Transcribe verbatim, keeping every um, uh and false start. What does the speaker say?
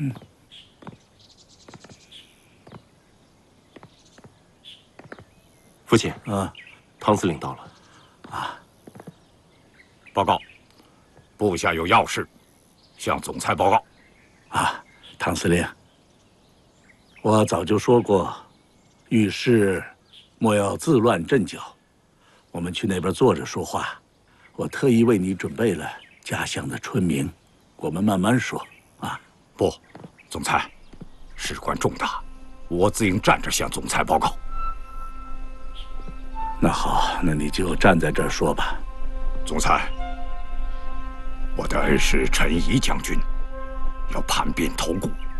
嗯。 父亲， 啊， 唐司令到了。 啊， 报告，部下有要事，向总裁报告。 啊，唐司令，我早就说过，遇事莫要自乱阵脚。我们去那边坐着说话。我特意为你准备了家乡的春茗，我们慢慢说。啊， 不，总裁，事关重大，我自应站着向总裁报告。 那好，那你就站在这儿说吧。 总裁，我的恩师陈仪将军要叛变投顾。